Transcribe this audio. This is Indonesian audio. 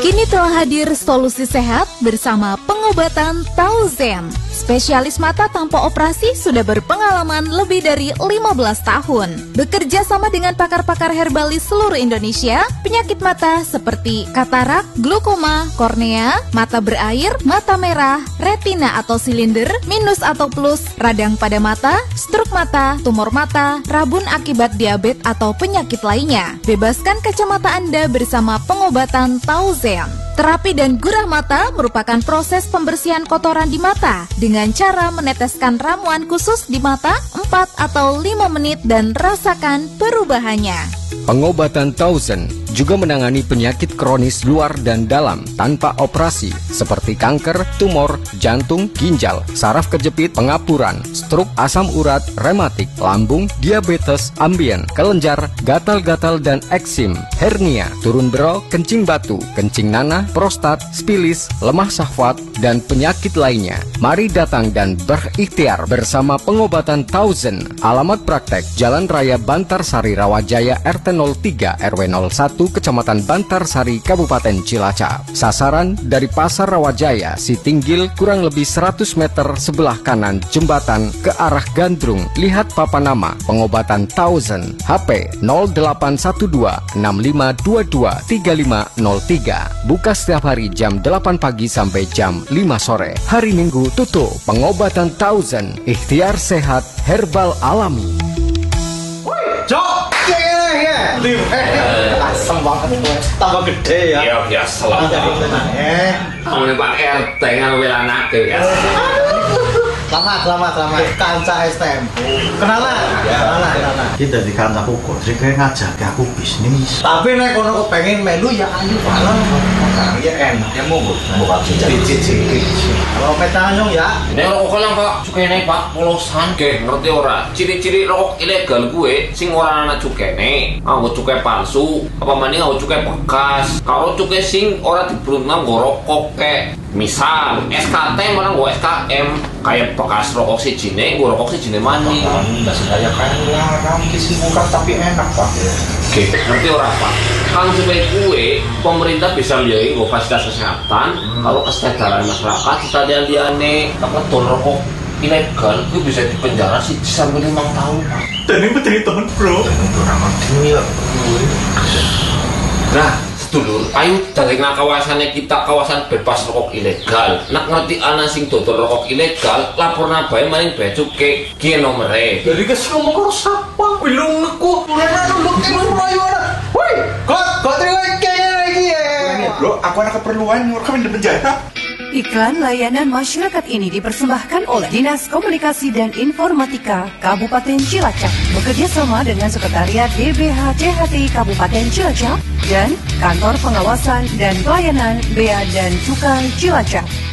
Kini telah hadir solusi sehat bersama pengobatan Tauzen. Spesialis mata tanpa operasi sudah berpengalaman lebih dari 15 tahun. Bekerja sama dengan pakar-pakar herbalis seluruh Indonesia, penyakit mata seperti katarak, glaukoma, kornea, mata berair, mata merah, retina atau silinder, minus atau plus, radang pada mata, stroke mata, tumor mata, rabun akibat diabetes atau penyakit lainnya. Bebaskan kacamata Anda bersama pengobatan Tauzen. Terapi dan gurah mata merupakan proses pembersihan kotoran di mata dengan cara meneteskan ramuan khusus di mata 4 atau 5 menit dan rasakan perubahannya. Pengobatan Tauzen juga menangani penyakit kronis luar dan dalam tanpa operasi seperti kanker, tumor, jantung, ginjal, saraf kejepit, pengapuran, stroke, asam urat, rematik, lambung, diabetes, ambien, kelenjar, gatal-gatal dan eksim, hernia, turun berok, kencing batu, kencing nanah, prostat, spilis, lemah syahwat, dan penyakit lainnya. Mari datang dan berikhtiar bersama pengobatan Tauzen. Alamat praktek Jalan Raya Bantarsari Rawajaya RT 03 RW 01 Kecamatan Bantarsari Kabupaten Cilacap. Sasaran dari Pasar Rawajaya, Sitinggil, kurang lebih 100 meter sebelah kanan jembatan ke arah Gandrung. Lihat papan nama pengobatan Tauzen. HP 0812 6522 3503. Buka setiap hari jam 8 pagi sampai jam 5 sore. Hari Minggu tutup. Pengobatan Tauzen, ikhtiar sehat herbal alami. Jok, asem banget, tambah gede ya. Iya biasa lah. Kamu Pak RT kan wilayah biasa. Selamat. Kanca STM. Kenalan. Kita di kanca pukul, jadi kayak ngajak aku bisnis. Tapi nek kono pengen melu ya ayo bareng. Ya enak, ya monggo. Bukan cicit. Kalau petanyong ya. Ini rokok lang Pak, cukene Pak polosan. Oke, ngerti ora? Ciri-ciri rokok ilegal gue sing ora ana cukene. Nganggo cukai palsu, apa maning nganggo cukai bekas. Kalau cukai sing ora dibrungang nggo rokok kek. Misal SKT malah nggo SKM kayak bekas rokok sijine, nggo rokok sijine maning. Enggak sedaya kayak larang kisi murah tapi enak Pak. Oke, ngerti ora Pak? Kan supaya gue pemerintah bisa lihat nggo fasilitas kesehatan, kalau kesadaran masyarakat kita liane ngedol rokok ilegal gue bisa dipenjara sih sampai 5 tahun Pak. Dan ini betul tahun bro. Nah, sedulur, ayo dari kawasannya kita kawasan bebas rokok ilegal. Nak ngerti ana sing dodol rokok ilegal, laporna bae maring bea cukai ki nomere. Jadi kes ngomong karo sapa? Wilung neku, mulane nuluk rayuana. Woi, kok terima kene lagi ya. Bro, aku ada keperluan nyuruh kami di penjara. Iklan layanan masyarakat ini dipersembahkan oleh Dinas Komunikasi dan Informatika Kabupaten Cilacap bekerja sama dengan Sekretariat DBH-CHT Kabupaten Cilacap dan Kantor Pengawasan dan Pelayanan Bea dan Cukai Cilacap.